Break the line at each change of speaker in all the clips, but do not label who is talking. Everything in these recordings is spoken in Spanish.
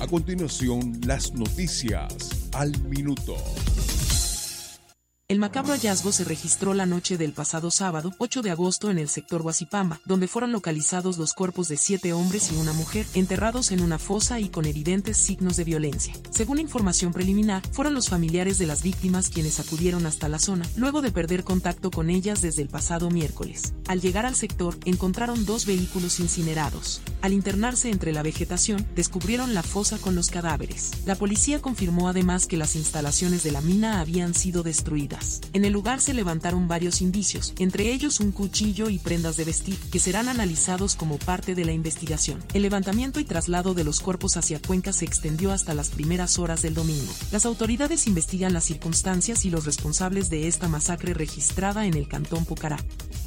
A continuación, las noticias al minuto.
El macabro hallazgo se registró la noche del pasado sábado, 8 de agosto en el sector Huasipamba, donde fueron localizados los cuerpos de 7 hombres y una mujer, enterrados en una fosa y con evidentes signos de violencia. Según información preliminar, fueron los familiares de las víctimas quienes acudieron hasta la zona, luego de perder contacto con ellas desde el pasado miércoles. Al llegar al sector, encontraron 2 vehículos incinerados. Al internarse entre la vegetación, descubrieron la fosa con los cadáveres. La policía confirmó además que las instalaciones de la mina habían sido destruidas. En el lugar se levantaron varios indicios, entre ellos un cuchillo y prendas de vestir, que serán analizados como parte de la investigación. El levantamiento y traslado de los cuerpos hacia Cuenca se extendió hasta las primeras horas del domingo. Las autoridades investigan las circunstancias y los responsables de esta masacre registrada en el cantón Pucará.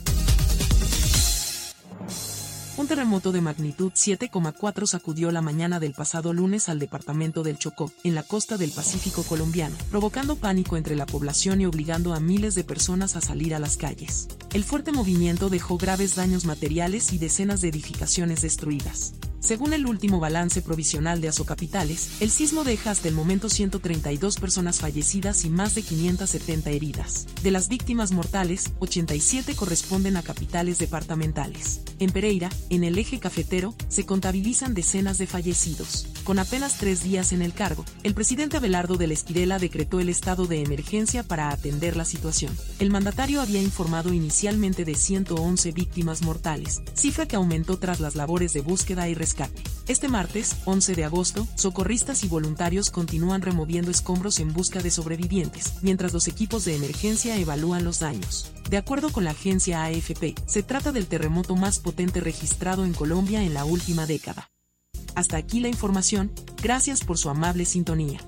Un terremoto de magnitud 7,4 sacudió la mañana del pasado lunes al departamento del Chocó, en la costa del Pacífico colombiano, provocando pánico entre la población y obligando a miles de personas a salir a las calles. El fuerte movimiento dejó graves daños materiales y decenas de edificaciones destruidas. Según el último balance provisional de Azocapitales, el sismo deja hasta el momento 132 personas fallecidas y más de 570 heridas. De las víctimas mortales, 87 corresponden a capitales departamentales. En Pereira, en el eje cafetero, se contabilizan decenas de fallecidos. Con apenas 3 días en el cargo, el presidente Abelardo del Esquirela decretó el estado de emergencia para atender la situación. El mandatario había informado inicialmente de 111 víctimas mortales, cifra que aumentó tras las labores de búsqueda y rescate. Este martes, 11 de agosto, socorristas y voluntarios continúan removiendo escombros en busca de sobrevivientes, mientras los equipos de emergencia evalúan los daños. De acuerdo con la agencia AFP, se trata del terremoto más potente registrado en Colombia en la última década. Hasta aquí la información, gracias por su amable sintonía.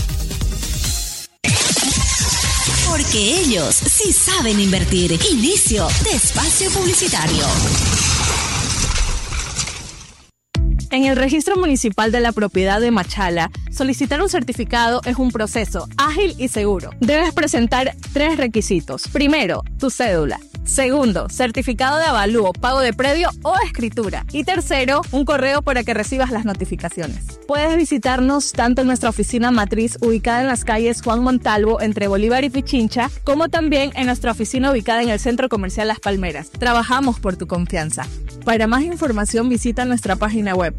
Porque ellos sí saben invertir. Inicio de espacio publicitario.
En el Registro Municipal de la Propiedad de Machala, solicitar un certificado es un proceso ágil y seguro. Debes presentar 3 requisitos. Primero, tu cédula. Segundo, certificado de avalúo, pago de predio o escritura. Y tercero, un correo para que recibas las notificaciones. Puedes visitarnos tanto en nuestra oficina matriz ubicada en las calles Juan Montalvo entre Bolívar y Pichincha, como también en nuestra oficina ubicada en el Centro Comercial Las Palmeras. Trabajamos por tu confianza. Para más información visita nuestra página web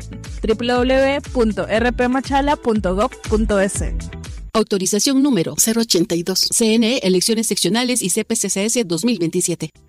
www.rpmachala.gov.es.
Autorización número 082. CNE, Elecciones Seccionales y CPCCS 2027.